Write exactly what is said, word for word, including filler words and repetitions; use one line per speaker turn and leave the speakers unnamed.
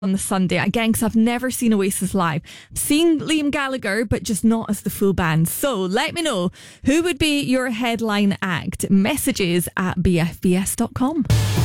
on the Sunday again, because I've never seen Oasis live. I've seen Liam Gallagher, but just not as the full band. So let me know who would be your headline act. Messages at b f b s dot com.